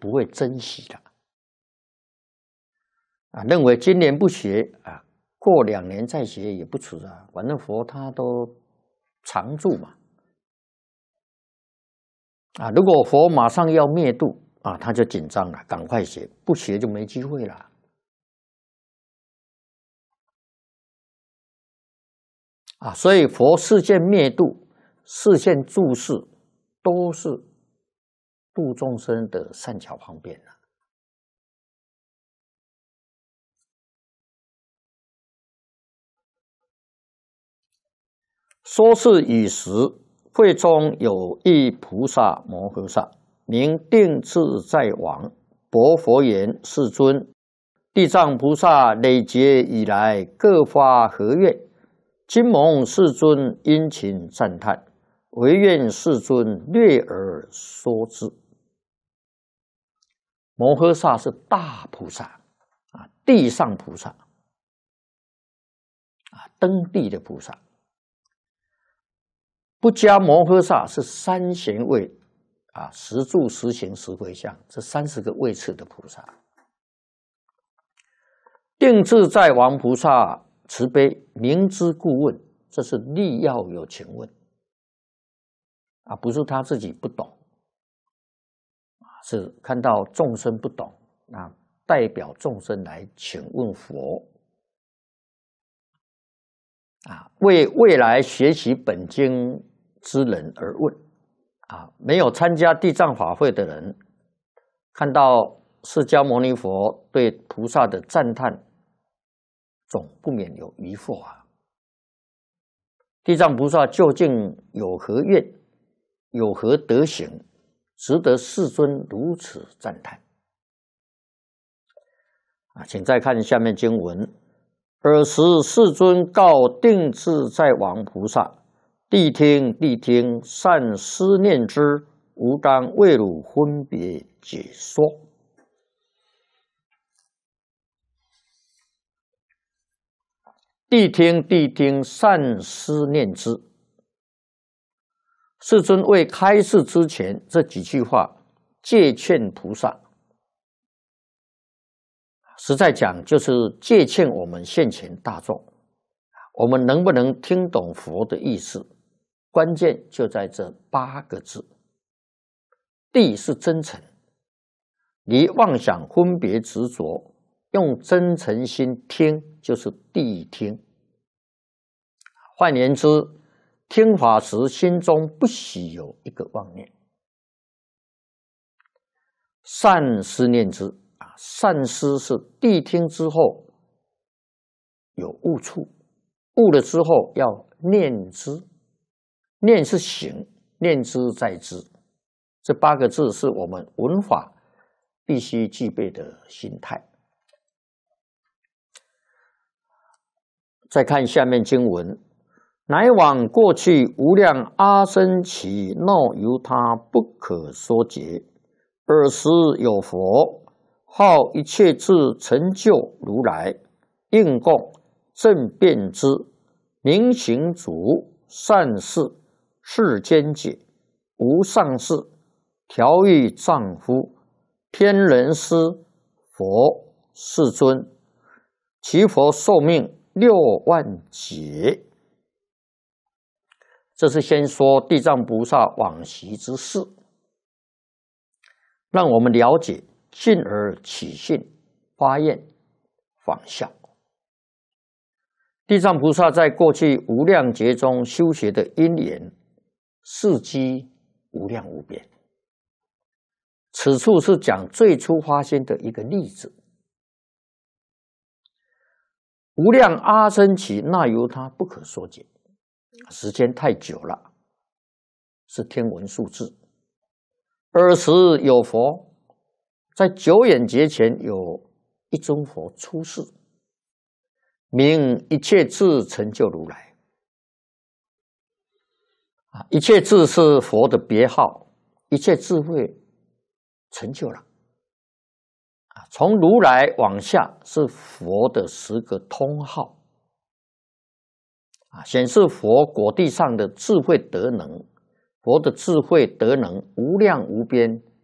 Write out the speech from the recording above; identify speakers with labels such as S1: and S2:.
S1: 不会珍惜的啊，认为今年不学啊，过2年再学也不迟啊，反正佛他都常住嘛。啊，如果佛马上要灭度啊，他就紧张了，赶快学，不学就没机会了。啊，所以佛示现灭度、示现住世，都是度众生的善巧方便了。说是已时，会中有一菩萨摩诃萨，名定自在王。薄佛言：世尊，地藏菩萨累劫以来，各发何愿？今蒙世尊殷勤赞叹，唯愿世尊略而说之。摩诃萨是大菩萨啊，地上菩萨啊，登地的菩萨。不加摩诃萨是三贤位啊，十住、十行、十回向，这30个位次的菩萨。定自在王菩萨慈悲，明知故问，这是力要有请问啊，不是他自己不懂啊，是看到众生不懂啊，代表众生来请问佛啊，为未来学习本经之人而问啊，没有参加地藏法会的人，看到释迦牟尼佛对菩萨的赞叹，总不免有疑惑啊。地藏菩萨究竟有何愿，有何德行，值得世尊如此赞叹啊？请再看下面经文：尔时世尊告定自在王菩萨：谛听，谛听，善思念之，吾当为汝分别解说。谛听，谛听，善思念之。世尊未开示之前，这几句话戒劝菩萨，实在讲就是戒劝我们现前大众，我们能不能听懂佛的意思？关键就在这8个字。谛是真诚，离妄想分别执着，用真诚心听，就是谛听。换言之，听法时心中不许有一个妄念。善思念之啊，善思是谛听之后有悟处，悟了之后要念之，念是行，念之在之。这8个字是我们闻法必须具备的心态。再看下面经文：乃往过去无量阿僧祇那由他不可说劫。尔时有佛，号一切智成就如来，应供正遍知，明行足，善事，世间解，无上士，调御丈夫，天人师，佛世尊。其佛寿命6万劫。这是先说地藏菩萨往昔之事，让我们了解，进而起信发愿仿效。地藏菩萨在过去无量劫中修学的因缘，事迹无量无边。此处是讲最初发心的一个例子。无量阿僧祇那由他不可说解，时间太久了，是天文数字。尔时有佛，在久远劫前有一尊佛出世，名一切智成就如来。一切智是佛的别号，一切智慧成就了。从如来往下是佛的10个通号，显示佛果地上的智慧德能。佛的智慧德能无量无边，